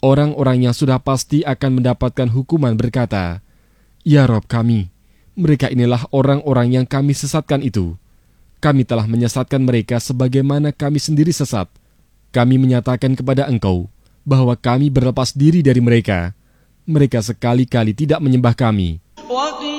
Orang-orang yang sudah pasti akan mendapatkan hukuman berkata, "Ya Rob kami, mereka inilah orang-orang yang kami sesatkan itu. Kami telah menyesatkan mereka sebagaimana kami sendiri sesat. Kami menyatakan kepada engkau bahwa kami berlepas diri dari mereka. Mereka sekali-kali tidak menyembah kami."